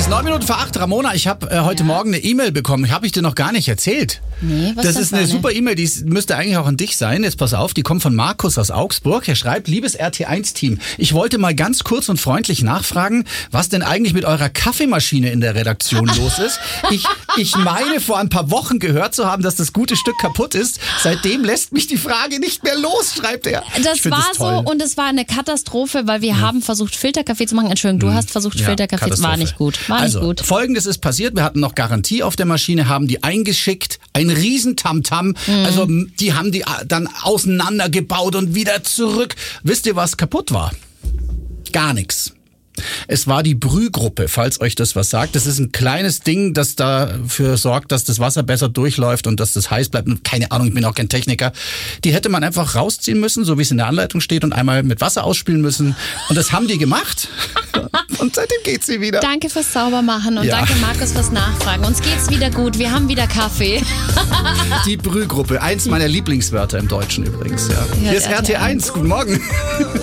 ist 8:09. Ramona, ich habe heute Morgen eine E-Mail bekommen. Habe ich dir noch gar nicht erzählt. Nee, was das ist eine super E-Mail, die müsste eigentlich auch an dich sein. Jetzt pass auf, die kommt von Markus aus Augsburg. Er schreibt, liebes RT1-Team, ich wollte mal ganz kurz und freundlich nachfragen, was denn eigentlich mit eurer Kaffeemaschine in der Redaktion los ist. Ich meine, vor ein paar Wochen gehört zu haben, dass das gute Stück kaputt ist. Seitdem lässt mich die Frage nicht mehr los, schreibt er. Das war so und es war eine Katastrophe, weil wir haben versucht, Filterkaffee zu machen. Entschuldigung, du hast versucht, Filterkaffee zu machen. War nicht gut. Folgendes ist passiert. Wir hatten noch Garantie auf der Maschine, haben die eingeschickt. Ein riesen Tamtam. Also die haben die dann auseinandergebaut und wieder zurück. Wisst ihr, was kaputt war? Gar nichts. Es war die Brühgruppe, falls euch das was sagt. Das ist ein kleines Ding, das dafür sorgt, dass das Wasser besser durchläuft und dass das heiß bleibt. Und keine Ahnung, ich bin auch kein Techniker. Die hätte man einfach rausziehen müssen, so wie es in der Anleitung steht, und einmal mit Wasser ausspülen müssen. Und das haben die gemacht. Und seitdem geht's sie wieder. Danke fürs Saubermachen und danke Markus fürs Nachfragen. Uns geht's wieder gut. Wir haben wieder Kaffee. Die Brühgruppe, eins meiner Lieblingswörter im Deutschen übrigens. Ja. Hier ist RT1. Guten Morgen.